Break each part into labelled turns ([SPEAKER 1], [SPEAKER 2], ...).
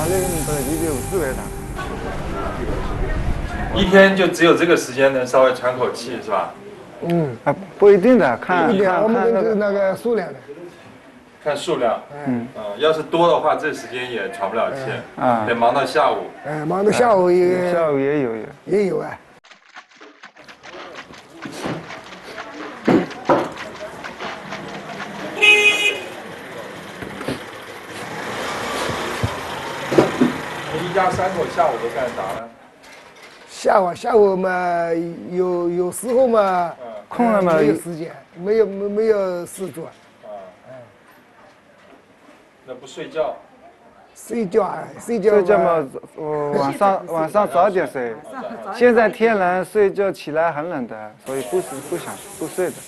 [SPEAKER 1] 250块打。
[SPEAKER 2] 一天就只有这个时间能稍微喘口气，是吧？
[SPEAKER 1] 不一定的，看
[SPEAKER 3] 我们根据
[SPEAKER 1] 那个
[SPEAKER 3] 那个数量的。
[SPEAKER 2] 看数量。要是多的话，这时间也喘不了气，得忙到下午。
[SPEAKER 3] 忙到下午也有啊。
[SPEAKER 2] 一家3口下午都干啥呢？
[SPEAKER 3] 下午嘛，有时候嘛，
[SPEAKER 1] 空了嘛，
[SPEAKER 3] 没有时间，没有事做。
[SPEAKER 2] 那不睡觉？
[SPEAKER 3] 睡觉
[SPEAKER 1] 嘛，晚上早点睡。现在天冷，睡觉起来很冷的，所以不睡的。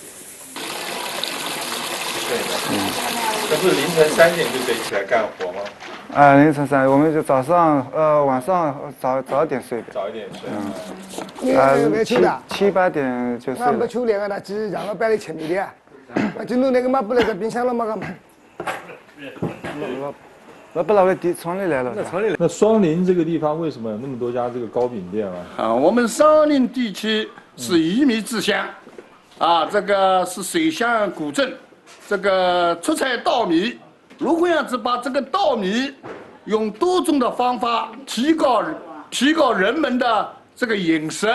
[SPEAKER 2] 对的。这不是凌晨3点就得起来干活吗？
[SPEAKER 1] 凌晨3，我们就晚上早点睡的。
[SPEAKER 2] 早一点睡。
[SPEAKER 1] 7、8点就睡了。
[SPEAKER 3] 那没秋凉啊，那鸡让我摆在前面的啊，那今天那个嘛不来在冰箱了嘛干嘛？
[SPEAKER 1] 我不老在村里来了。
[SPEAKER 2] 那双林这个地方为什么有那么多家这个糕饼店啊？
[SPEAKER 4] 我们双林地区是鱼米之乡，这个是水乡古镇，这个出产稻米，如何样子把这个稻米用多种的方法提高人们的这个饮食。